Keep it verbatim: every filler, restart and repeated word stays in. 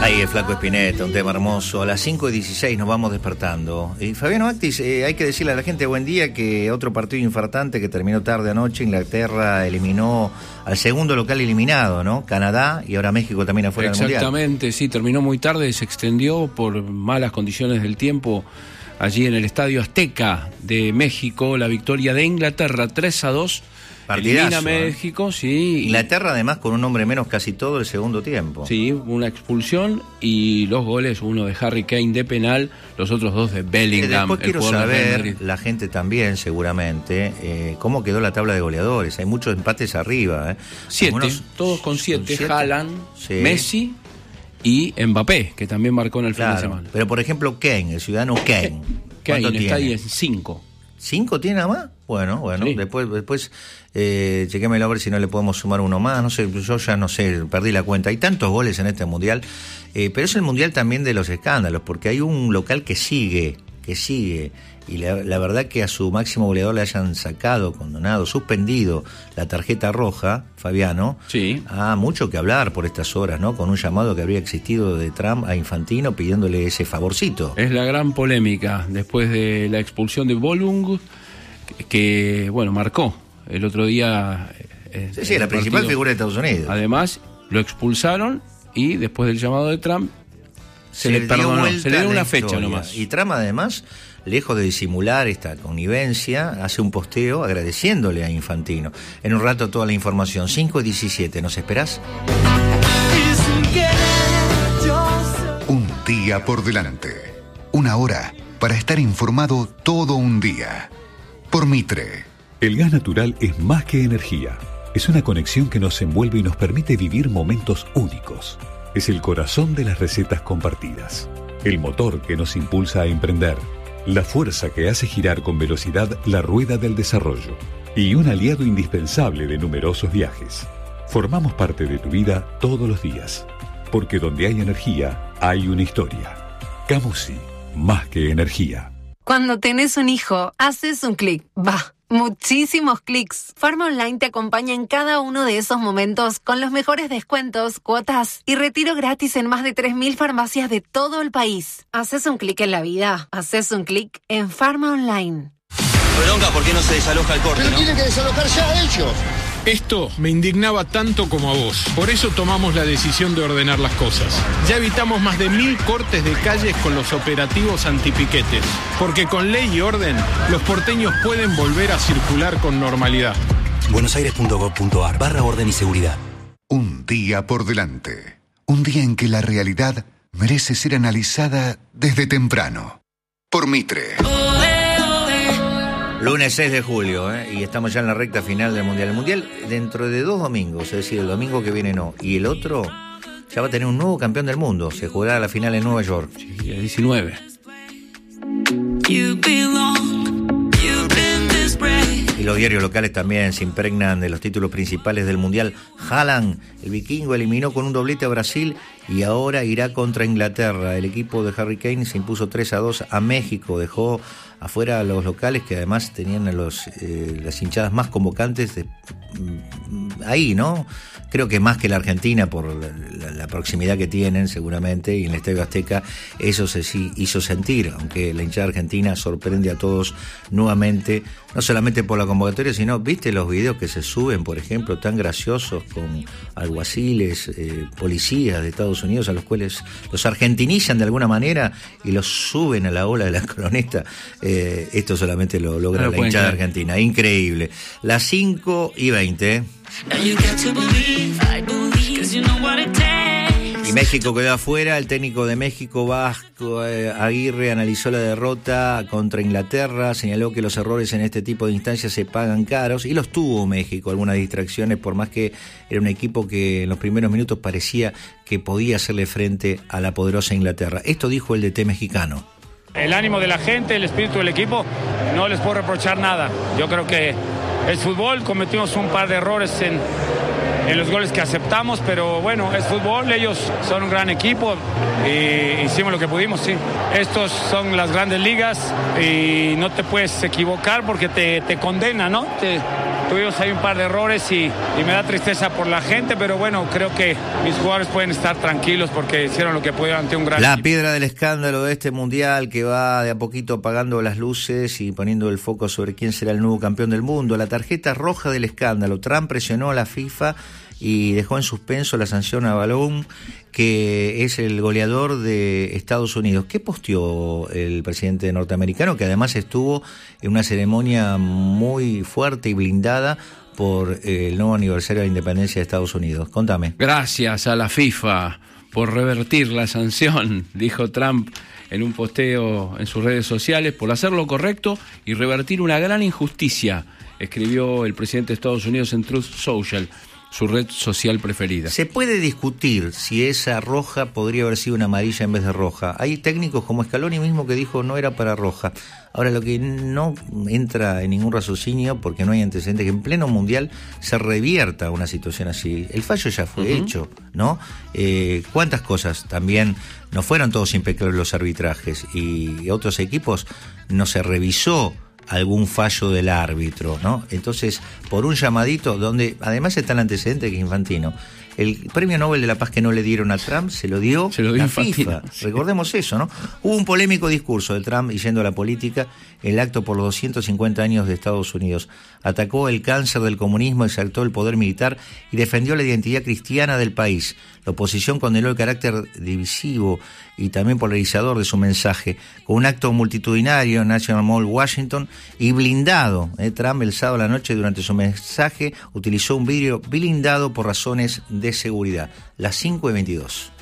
Ahí el Flaco Spinetta, un tema hermoso. A las cinco y dieciséis nos vamos despertando. Y Fabiano Actis, eh, hay que decirle a la gente buen día que otro partido infartante que terminó tarde anoche. Inglaterra eliminó al segundo local eliminado, ¿no? Canadá, y ahora México también afuera del Mundial. Exactamente, sí, terminó muy tarde, se extendió por malas condiciones del tiempo. Allí en el Estadio Azteca de México, la victoria de Inglaterra tres a dos. Partidazo, elimina México, ¿eh? sí. Inglaterra además con un hombre menos casi todo el segundo tiempo. Sí, una expulsión y los goles, uno de Harry Kane de penal, los otros dos de Bellingham. Después el quiero jugador de Real saber, Madrid. la gente también seguramente, eh, cómo quedó la tabla de goleadores. Hay muchos empates arriba. ¿eh? Siete, Algunos, todos con siete. siete. Haaland, Sí. Messi y Mbappé, que también marcó en el Claro, fin de semana. pero por ejemplo Kane, el ciudadano Kane. Kane ¿Cuánto está ahí tiene? en cinco. ¿Cinco tiene nada más? Bueno, bueno, Sí. después, después eh, chequémelo a ver si no le podemos sumar uno más, no sé, yo ya no sé, perdí la cuenta. Hay tantos goles en este mundial, eh, pero es el mundial también de los escándalos, porque hay un local que sigue, que sigue, y la, la verdad que a su máximo goleador le hayan sacado, condonado, suspendido la tarjeta roja, Fabiano, Sí. ha mucho que hablar por estas horas, ¿no? Con un llamado que habría existido de Trump a Infantino pidiéndole ese favorcito. Es la gran polémica después de la expulsión de Bolung, que, que, bueno, marcó el otro día. Eh, Sí, sí, la principal partido. figura de Estados Unidos. Además, lo expulsaron y después del llamado de Trump se, Se le dio perdonó, vuelta se le dio la una fecha historia. nomás. Y Trump además, lejos de disimular esta connivencia, hace un posteo agradeciéndole a Infantino. En un rato toda la información. cinco y diecisiete, ¿nos esperás? Un día por delante. Una hora para estar informado todo un día. Por Mitre. El gas natural es más que energía. Es una conexión que nos envuelve y nos permite vivir momentos únicos. Es el corazón de las recetas compartidas. El motor que nos impulsa a emprender. La fuerza que hace girar con velocidad la rueda del desarrollo. Y un aliado indispensable de numerosos viajes. Formamos parte de tu vida todos los días. Porque donde hay energía, hay una historia. Camusi, más que energía. Cuando tenés un hijo, haces un clic. Va, muchísimos clics. Pharma Online te acompaña en cada uno de esos momentos con los mejores descuentos, cuotas y retiro gratis en más de tres mil farmacias de todo el país. Haces un clic en la vida. Haces un clic en Pharma Online. Bronca, ¿por qué no se desaloja el corte, Pero no? tienen que desalojar ya ellos. Esto me indignaba tanto como a vos. Por eso tomamos la decisión de ordenar las cosas. Ya evitamos más de mil cortes de calles con los operativos antipiquetes. Porque con ley y orden, los porteños pueden volver a circular con normalidad. buenosaires.gov.ar barra orden y seguridad. Un día por delante. Un día en que la realidad merece ser analizada desde temprano. Por Mitre. Lunes seis de julio, ¿eh? Y estamos ya en la recta final del Mundial. El Mundial dentro de dos domingos, es decir, el domingo que viene no, y el otro ya va a tener un nuevo campeón del mundo. Se jugará la final en Nueva York. Sí, el diecinueve. Y los diarios locales también se impregnan de los títulos principales del Mundial. Haaland, el vikingo, eliminó con un doblete a Brasil y ahora irá contra Inglaterra. El equipo de Harry Kane se impuso tres a dos a México. Dejó afuera a los locales que además tenían los, eh, las hinchadas más convocantes de, ahí, ¿no? Creo que más que la Argentina por la, la, la proximidad que tienen seguramente, y en el Estadio Azteca eso se sí, hizo sentir, aunque la hinchada argentina sorprende a todos nuevamente, no solamente por la convocatoria, sino, ¿viste los videos que se suben, por ejemplo, tan graciosos con alguaciles, eh, policías de Estados Unidos, a los cuales los argentinizan de alguna manera y los suben a la ola de la coroneta? Eh, esto solamente lo logra no la lo hinchada creer. argentina, increíble. Las cinco y veinte. Y México quedó afuera. El técnico de México, Vasco eh, Aguirre, analizó la derrota contra Inglaterra, señaló que los errores en este tipo de instancias se pagan caros, y los tuvo México, algunas distracciones, por más que era un equipo que en los primeros minutos parecía que podía hacerle frente a la poderosa Inglaterra. Esto dijo el D T mexicano. El ánimo de la gente, el espíritu del equipo, no les puedo reprochar nada. Yo creo que es fútbol, cometimos un par de errores en, en los goles que aceptamos, pero bueno, es fútbol, ellos son un gran equipo y hicimos lo que pudimos, sí. Estos son las grandes ligas y no te puedes equivocar porque te, te condena, ¿no? Te, tuvimos ahí un par de errores y, y me da tristeza por la gente, pero bueno, creo que mis jugadores pueden estar tranquilos porque hicieron lo que pudieron ante un gran La equipo. piedra del escándalo de este mundial que va de a poquito apagando las luces y poniendo el foco sobre quién será el nuevo campeón del mundo. La tarjeta roja del escándalo. Trump presionó a la FIFA y dejó en suspenso la sanción a Balloum, que es el goleador de Estados Unidos. ¿Qué posteó el presidente norteamericano, que además estuvo en una ceremonia muy fuerte y blindada por el nuevo aniversario de la independencia de Estados Unidos? Contame. Gracias a la FIFA por revertir la sanción, dijo Trump en un posteo en sus redes sociales, por hacer lo correcto y revertir una gran injusticia, escribió el presidente de Estados Unidos en Truth Social, su red social preferida. Se puede discutir si esa roja podría haber sido una amarilla en vez de roja. Hay técnicos como Scaloni mismo que dijo no era para roja. Ahora, lo que no entra en ningún raciocinio, porque no hay antecedentes, que en pleno mundial se revierta una situación así. El fallo ya fue uh-huh. hecho, ¿no? Eh, ¿Cuántas cosas también no fueron todos impecables los arbitrajes? Y otros equipos no se revisó algún fallo del árbitro, ¿no? Entonces, por un llamadito, donde además está el antecedente que es Infantino, el premio Nobel de la Paz que no le dieron a Trump se lo dio, se lo dio la Infantino. FIFA. Recordemos eso, ¿no? Hubo un polémico discurso de Trump yendo a la política, el acto por los doscientos cincuenta años de Estados Unidos. Atacó el cáncer del comunismo, exaltó el poder militar y defendió la identidad cristiana del país. La oposición condenó el carácter divisivo y también polarizador de su mensaje, con un acto multitudinario en National Mall, Washington, y blindado. Eh, Trump el sábado a la noche durante su mensaje utilizó un vidrio blindado por razones de seguridad. Las cinco y veintidós.